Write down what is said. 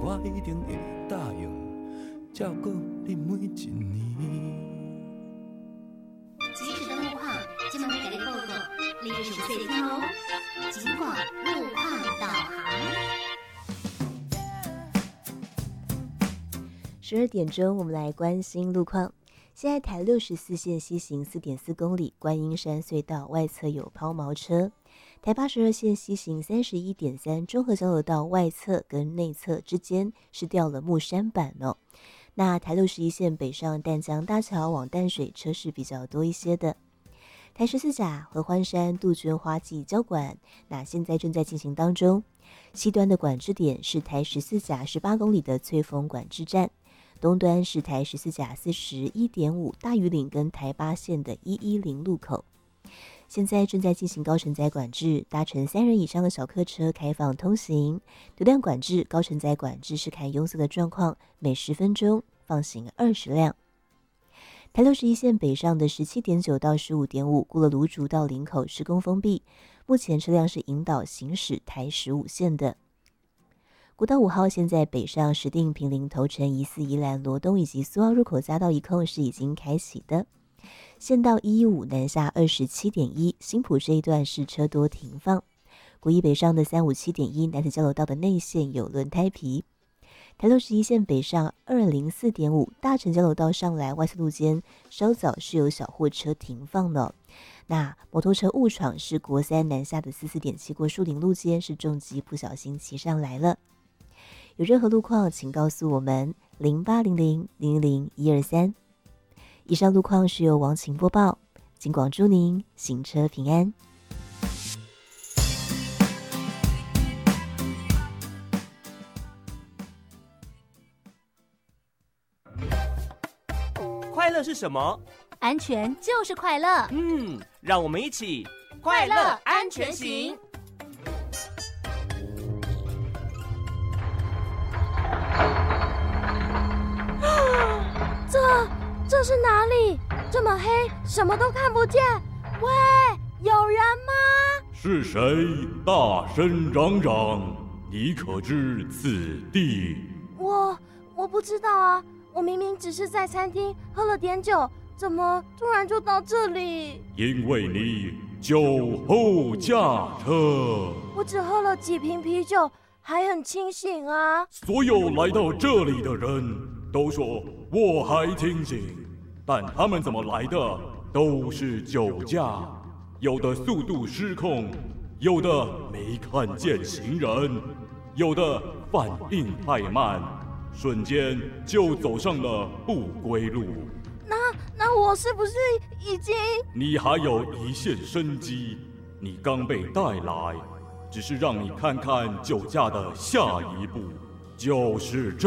我一定会答应照顾你每一年。 即时的路况，今晚会给你报告，你有什么细听哦？尽管路况导航。 12点钟，我们来关心路况。现在台64线西行 4.4 公里，观音山隧道外侧有抛锚车。台82线西行 31.3 中和交流道外侧跟内侧之间是掉了木山板哦。那台61线北上淡江大桥往淡水车是比较多一些的。台14甲合欢山杜鹃花季交管，那现在正在进行当中。西端的管制点是台14甲18公里的翠峰管制站，东端是台14甲41.5大屿岭跟台8线的110路口。现在正在进行高承载管制，搭乘3人以上的小客车开放通行。流量管制、高承载管制是看拥塞的状况，每10分钟放行20辆。台61线北上的17.9到15.5过了芦竹到林口施工封闭，目前车辆是引导行驶台15线的。国道5号现在北上石碇、坪林、头城、宜4、宜兰、罗东以及苏澳入口匝道一控是已经开启的。县道115南下 27.1 新埔这一段是车多停放。国一北上的357.1南子交流道的内线有轮胎皮。台61线北上 204.5 大城交流道上来外侧路肩稍早是有小货车停放的。那摩托车误闯是国3南下的44.7过树林路肩是重机不小心骑上来了。有任何路况请告诉我们0800-00123。以上路况是由王晴播报，金广祝您行车平安。 快乐是什么？ 安全就是快乐。 让我们一起快乐安全行。 这是哪里？这么黑，什么都看不见。喂，有人吗？ 是谁大声嚷嚷？你可知此地？ 我不知道啊，我明明只是在餐厅喝了点酒，怎么突然就到这里？ 因为你酒后驾车。 我只喝了几瓶啤酒，还很清醒啊。 所有来到这里的人都说我还清醒，但他们怎么来的都是酒驾，有的速度失控，有的没看见行人，有的反应太慢，瞬间就走上了不归路。 那我是不是已经…… 你还有一线生机，你刚被带来，只是让你看看酒驾的下一步，就是这